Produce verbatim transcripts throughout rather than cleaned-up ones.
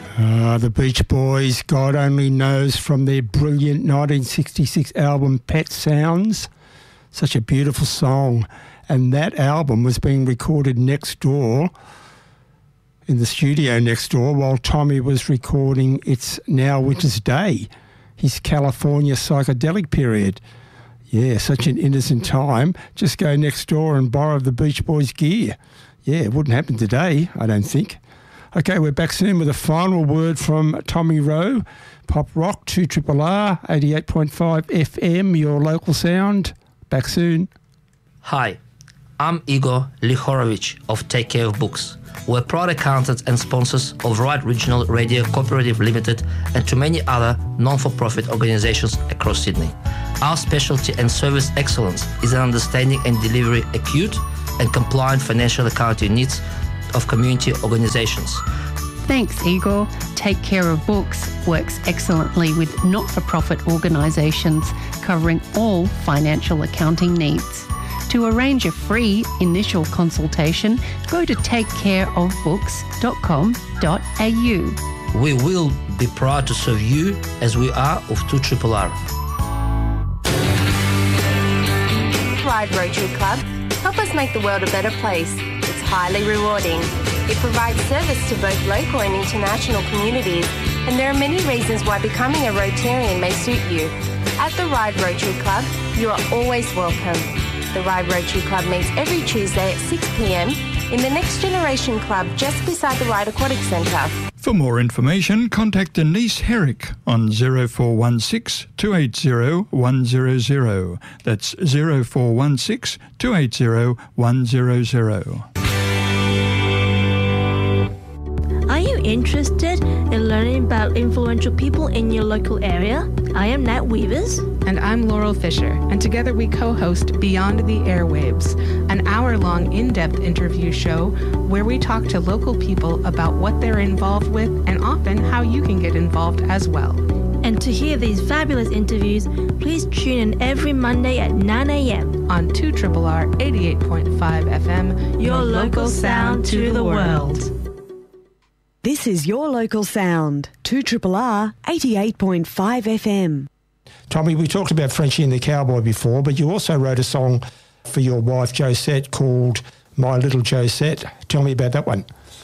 Uh, the Beach Boys, God Only Knows, from their brilliant nineteen sixty-six album Pet Sounds. Such a beautiful song. And that album was being recorded next door, in the studio next door, while Tommy was recording It's Now Winter's Day, his California psychedelic period. Yeah, such an innocent time. Just go next door and borrow the Beach Boys gear. Yeah, it wouldn't happen today, I don't think. Okay, we're back soon with a final word from Tommy Rowe. Pop Rock, two R R R, eighty-eight point five F M, your local sound. Back soon. Hi, I'm Igor Lihorovich of Take Care of Books. We're proud accountants and sponsors of Right Regional Radio Cooperative Limited and to many other non-for-profit organizations across Sydney. Our specialty and service excellence is in understanding and delivering acute and compliant financial accounting needs of community organizations. Thanks, Igor. Take Care of Books works excellently with not-for-profit organisations covering all financial accounting needs. To arrange a free initial consultation, go to take care of books dot com dot a u. We will be proud to serve you as we are of two R R R. Ryde Rotary Club. Help us make the world a better place. It's highly rewarding. It provides service to both local and international communities, and there are many reasons why becoming a Rotarian may suit you. At the Ryde Rotary Club, you are always welcome. The Ryde Rotary Club meets every Tuesday at six p m in the Next Generation Club just beside the Ryde Aquatic Centre. For more information, contact Denise Herrick on zero four one six, two eight zero, one zero zero. That's zero four one six, two eight zero, one zero zero. Are you interested in learning about influential people in your local area? I am Nat Weavers. And I'm Laurel Fisher, and together we co-host Beyond the Airwaves, an hour-long in-depth interview show where we talk to local people about what they're involved with and often how you can get involved as well. And to hear these fabulous interviews, please tune in every Monday at nine a m on two R R R eighty-eight point five F M, your, your local sound to the world. This is Your Local Sound, two R R R eighty-eight point five F M. Tommy, we talked about Frenchie and the Cowboy before, but you also wrote a song for your wife Josette called My Little Josette. Tell me about that one.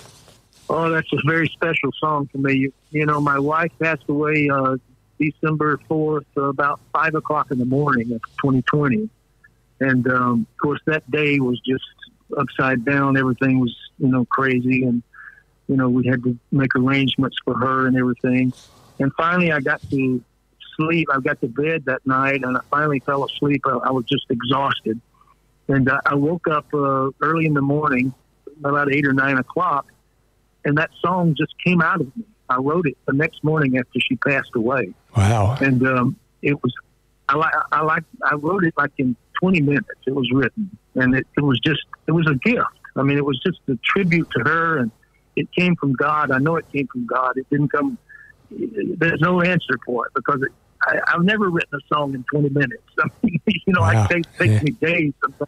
Oh, that's a very special song for me. You, you know, my wife passed away uh, December fourth, uh, about five o'clock in the morning of twenty twenty. And, um, of course, that day was just upside down. Everything was, you know, crazy. And, you know, we had to make arrangements for her and everything. And finally I got to sleep. I got to bed that night, and I finally fell asleep. I, I was just exhausted. And uh, I woke up uh, early in the morning, about eight or nine o'clock, and that song just came out of me. I wrote it the next morning after she passed away. Wow. And um, it was, I like, I like, I wrote it like in twenty minutes. It was written, and it, it was just, it was a gift. I mean, it was just a tribute to her, and it came from God. I know it came from God. It didn't come, there's no answer for it because it, I, I've never written a song in twenty minutes. I mean, you know, wow. it takes, takes yeah. me days sometimes.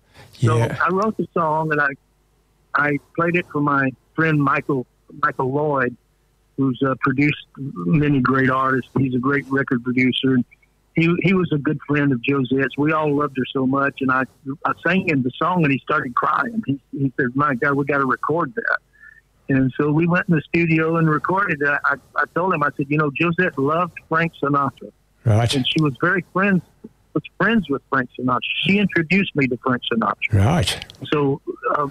So yeah. I wrote the song, and I I played it for my friend Michael Michael Lloyd, who's uh, produced many great artists. He's a great record producer. And he he was a good friend of Josette's. We all loved her so much, and I I sang him the song, and he started crying. He he said, "My God, we got to record that." And so we went in the studio and recorded it. I, I told him, I said, you know, Josette loved Frank Sinatra. Right. And she was very friends, was friends with Frank Sinatra. She introduced me to Frank Sinatra. Right. So uh,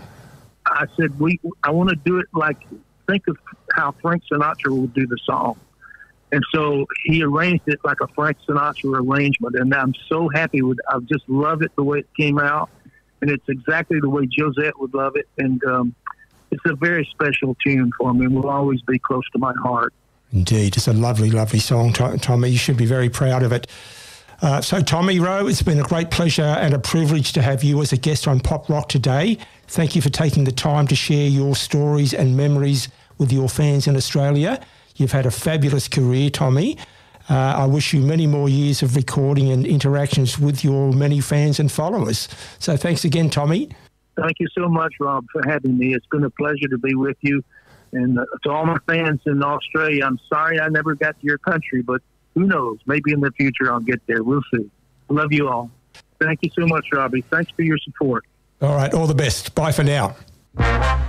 I said, we, I want to do it like, think of how Frank Sinatra would do the song. And so he arranged it like a Frank Sinatra arrangement. And I'm so happy with it. I just love it the way it came out. And it's exactly the way Josette would love it. And, um, it's a very special tune for me and will always be close to my heart. Indeed. It's a lovely, lovely song, Tommy. You should be very proud of it. Uh, so, Tommy Rowe, it's been a great pleasure and a privilege to have you as a guest on Pop Rock today. Thank you for taking the time to share your stories and memories with your fans in Australia. You've had a fabulous career, Tommy. Uh, I wish you many more years of recording and interactions with your many fans and followers. So thanks again, Tommy. Thank you so much, Rob, for having me. It's been a pleasure to be with you. And uh, to all my fans in Australia, I'm sorry I never got to your country, but who knows? Maybe in the future I'll get there. We'll see. Love you all. Thank you so much, Robbie. Thanks for your support. All right, all the best. Bye for now.